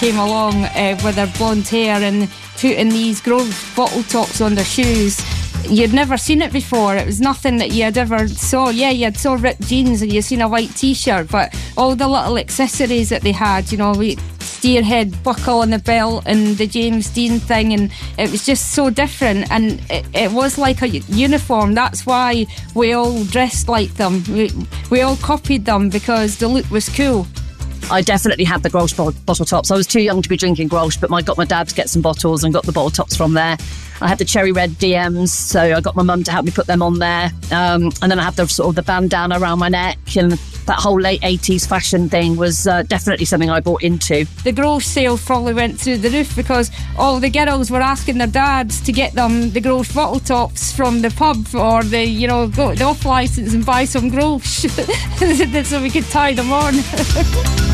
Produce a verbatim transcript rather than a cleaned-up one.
came along uh, with their blonde hair and putting these Grove bottle tops on their shoes. You'd never seen it before. It was nothing that you had ever saw. Yeah, you had saw ripped jeans and you'd seen a white t-shirt, but all the little accessories that they had, you know, we steerhead buckle on the belt and the James Dean thing, and it was just so different, and it, it was like a uniform. That's why we all dressed like them. We, we all copied them because the look was cool. I definitely had the Grolsch bottle tops. I was too young to be drinking Grolsch, but I got my dad to get some bottles and got the bottle tops from there. I had the cherry red D Ms, so I got my mum to help me put them on there. Um, and then I had the sort of the bandana around my neck, and that whole late eighties fashion thing was uh, definitely something I bought into. The Grolsch sales probably went through the roof because all the girls were asking their dads to get them the Grolsch bottle tops from the pub, or the, you know, go the off licence and buy some Grolsch so we could tie them on.